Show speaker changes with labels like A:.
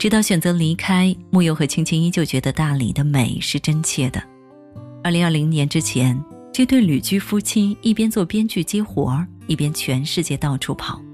A: 直到选择离开，木佑和青青依旧觉得大理的美是真切的。2020年之前，这对旅居夫妻一边做编剧接活儿，一边全世界到处跑。